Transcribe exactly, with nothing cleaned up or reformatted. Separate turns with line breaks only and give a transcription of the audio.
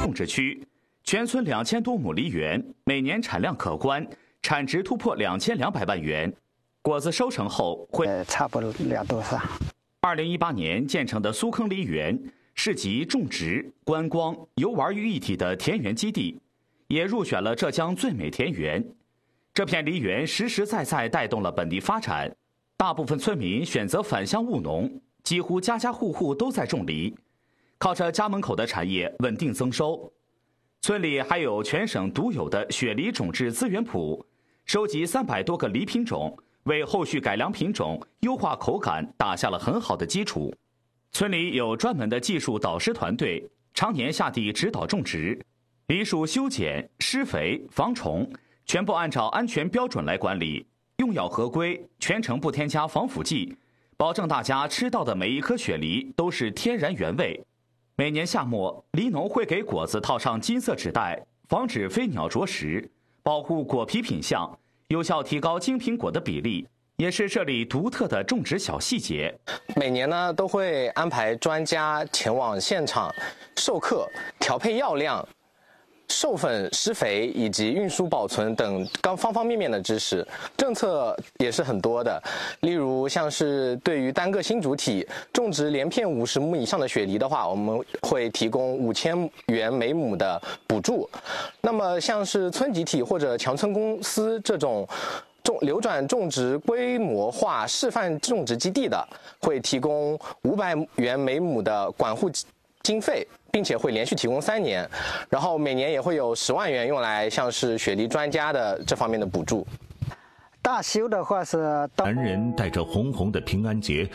种植区，全村两千多亩梨园，每年产量可观，产值突破两千两百万元。果子收成后会
呃差不了多少。
二零一八年建成的苏坑梨园是集种植、观光、游玩于一体的田园基地，也入选了浙江最美田园。这片梨园实实在在带动了本地发展，大部分村民选择返乡务农，几乎家家户户都在种梨，靠着家门口的产业稳定增收。村里还有全省独有的雪梨种质资源谱，收集三百多个梨品种，为后续改良品种、优化口感打下了很好的基础。村里有专门的技术导师团队，常年下地指导种植，梨树修剪、施肥、防虫，全部按照安全标准来管理，用药合规，全程不添加防腐剂，保证大家吃到的每一颗雪梨都是天然原味。每年夏末，梨农会给果子套上金色纸袋，防止飞鸟啄食，保护果皮品相，有效提高精品果的比例，也是这里独特的种植小细节。
每年呢都会安排专家前往现场授课、调配药量、授粉、施肥以及运输保存等方方方面面的知识。政策也是很多的，例如像是对于单个新主体种植连片五十亩以上的雪梨的话，我们会提供五千元每亩的补助。那么像是村集体或者强村公司这种种流转种植规模化示范种植基地的，会提供五百元每亩的管护经费，并且会连续提供三年，然后每年也会有十万元用来像是雪梨专家的这方面的补助。
大修的话是到
男人带着红红的平安结